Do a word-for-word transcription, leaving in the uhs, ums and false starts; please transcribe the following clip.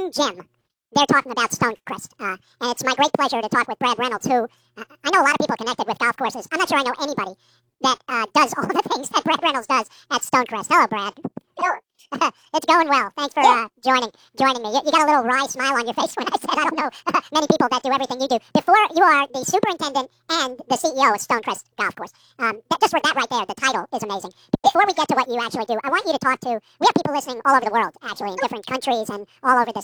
same gym, they're talking about Stonecrest. Uh, and it's my great pleasure to talk with Brad Reynolds, who uh, I know a lot of people connected with golf courses. I'm not sure I know anybody that uh, does all the things that Brad Reynolds does at Stonecrest. Hello, Brad. Hello. It's going well. Thanks for uh, joining joining me. You, you got a little wry smile on your face when I said I don't know many people that do everything you do. Before you are the superintendent and the C E O of Stonecrest Golf Course. Um, that, just for that right there, the title is amazing. Before we get to what you actually do, I want you to talk to, we have people listening all over the world, actually, in different countries and all over this